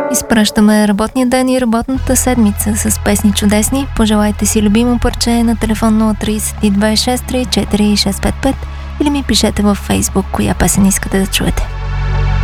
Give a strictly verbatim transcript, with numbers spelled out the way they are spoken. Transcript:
Изпращаме работния ден и работната седмица с песни чудесни. Пожелайте си любимо парче на телефон нула три две шест три четири шест пет пет или ми пишете във Facebook коя песен искате да чуете.